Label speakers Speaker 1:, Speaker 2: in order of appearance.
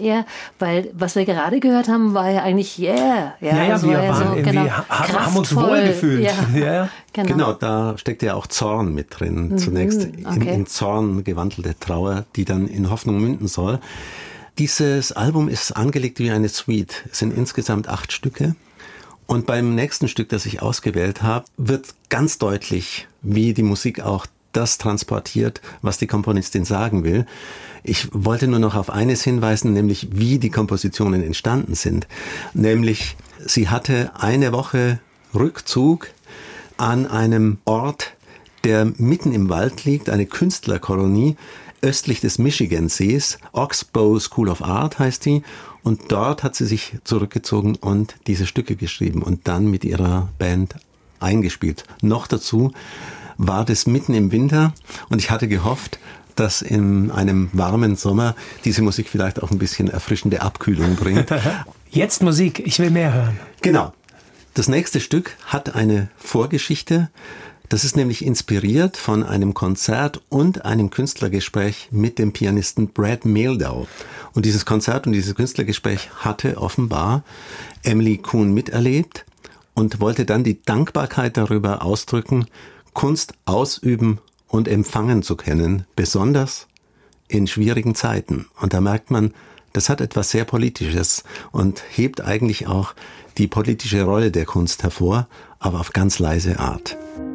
Speaker 1: eher, weil was wir gerade gehört haben, war ja eigentlich yeah.
Speaker 2: Ja, also wir waren irgendwie,
Speaker 1: genau,
Speaker 2: haben uns wohl gefühlt.
Speaker 1: Ja.
Speaker 3: Genau, da steckt ja auch Zorn mit drin. Zunächst in Zorn gewandelte Trauer, die dann in Hoffnung münden soll. Dieses Album ist angelegt wie eine Suite. Es sind insgesamt 8 Stücke. Und beim nächsten Stück, das ich ausgewählt habe, wird ganz deutlich, wie die Musik auch das transportiert, was die Komponistin sagen will. Ich wollte nur noch auf eines hinweisen, nämlich wie die Kompositionen entstanden sind. Nämlich, sie hatte eine Woche Rückzug an einem Ort, der mitten im Wald liegt, eine Künstlerkolonie östlich des Michigansees. Oxbow School of Art heißt die. Und dort hat sie sich zurückgezogen und diese Stücke geschrieben und dann mit ihrer Band eingespielt. Noch dazu war das mitten im Winter und ich hatte gehofft, dass in einem warmen Sommer diese Musik vielleicht auch ein bisschen erfrischende Abkühlung bringt.
Speaker 2: Jetzt Musik, ich will mehr hören.
Speaker 3: Genau. Das nächste Stück hat eine Vorgeschichte. Das ist nämlich inspiriert von einem Konzert und einem Künstlergespräch mit dem Pianisten Brad Mehldau. Und dieses Konzert und dieses Künstlergespräch hatte offenbar Emily Kuhn miterlebt und wollte dann die Dankbarkeit darüber ausdrücken, Kunst ausüben und empfangen zu können, besonders in schwierigen Zeiten. Und da merkt man, das hat etwas sehr Politisches und hebt eigentlich auch die politische Rolle der Kunst hervor, aber auf ganz leise Art.